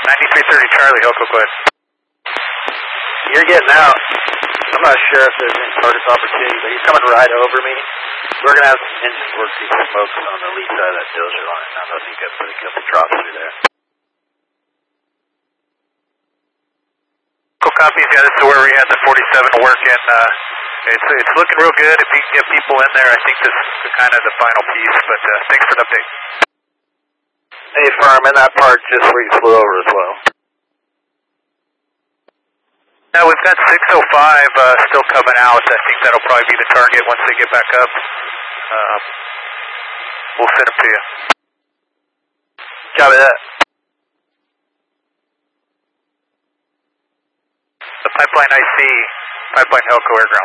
9330 Charlie, Hoko, go ahead. You're getting out. I'm not sure if there's any target opportunity, but you're coming right over me. We're going to have some engine work through some smokes on the lee side of that dozer line. I don't know if you can put a couple drops through there. Cool copies, yeah, this is where we had the 47 work in. It's looking real good. If you can get people in there, I think this is kind of the final piece, but thanks for the update. Hey, firm, in that part just where you flew over as well. Now we've got 605 still coming out. I think that'll probably be the target once they get back up. We'll send them to you. Copy that. The pipeline IC, pipeline Helco air ground.